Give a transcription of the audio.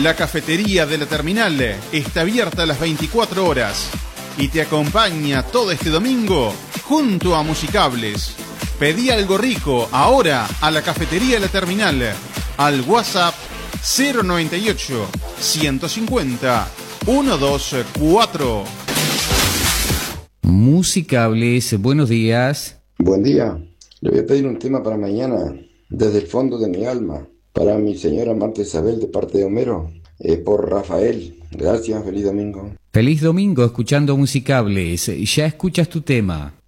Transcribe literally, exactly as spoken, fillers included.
La cafetería de la terminal está abierta a las veinticuatro horas y te acompaña todo este domingo junto a Musicables. Pedí algo rico ahora a la cafetería de la terminal al WhatsApp cero noventa y ocho, ciento cincuenta, ciento veinticuatro. Musicables, buenos días. Buen día. Le voy a pedir un tema para mañana, desde el fondo de mi alma, para mi señora Marta Isabel, de parte de Homero, eh, por Rafael. Gracias, feliz domingo. Feliz domingo escuchando Musicables. Ya escuchas tu tema.